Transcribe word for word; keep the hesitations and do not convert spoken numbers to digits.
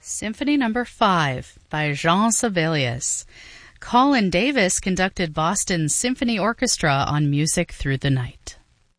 Symphony Number five by Jean Sibelius. Colin Davis conducted Boston's Symphony Orchestra on Music Through the Night.